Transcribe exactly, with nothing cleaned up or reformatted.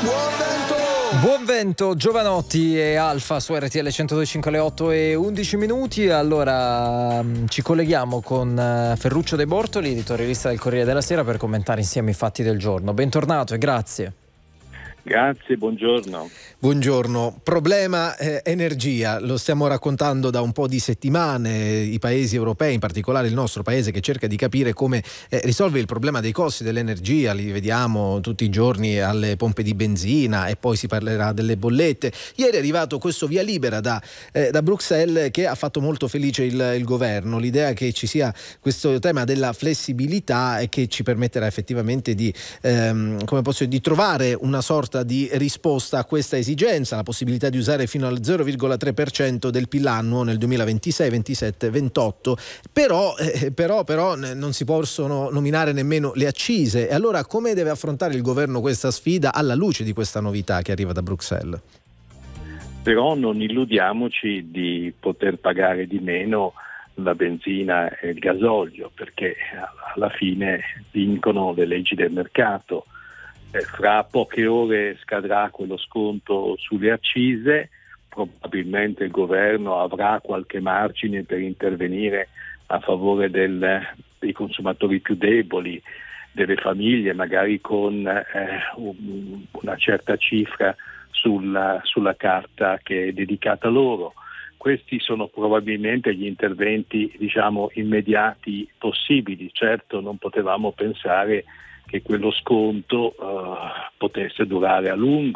Buon vento, Giovanotti e Alfa su R T L centodue e cinque alle otto e undici minuti. Allora ci colleghiamo con Ferruccio De Bortoli, editorialista del Corriere della Sera, per commentare insieme i fatti del giorno. Bentornato e grazie. Grazie, buongiorno. Buongiorno. Problema eh, energia, lo stiamo raccontando da un po' di settimane, i paesi europei, in particolare il nostro paese, che cerca di capire come eh, risolvere il problema dei costi dell'energia. Li vediamo tutti i giorni alle pompe di benzina e poi si parlerà delle bollette. Ieri è arrivato questo via libera da, eh, da Bruxelles che ha fatto molto felice il, il governo, l'idea che ci sia questo tema della flessibilità e che ci permetterà effettivamente di, ehm, come posso dire, di trovare una sorta di risposta a questa esigenza, la possibilità di usare fino al zero virgola tre per cento del P I L annuo nel duemilaventisei, ventisette, ventotto, però, eh, però, però non si possono nominare nemmeno le accise. E allora come deve affrontare il governo questa sfida alla luce di questa novità che arriva da Bruxelles? Però non illudiamoci di poter pagare di meno la benzina e il gasolio, perché alla fine vincono le leggi del mercato. Fra poche ore scadrà quello sconto sulle accise, probabilmente il governo avrà qualche margine per intervenire a favore del, dei consumatori più deboli, delle famiglie, magari con eh, un, una certa cifra sulla, sulla carta che è dedicata loro. Questi sono probabilmente gli interventi, diciamo, immediati possibili. Certo, non potevamo pensare che quello sconto uh, potesse durare a lungo.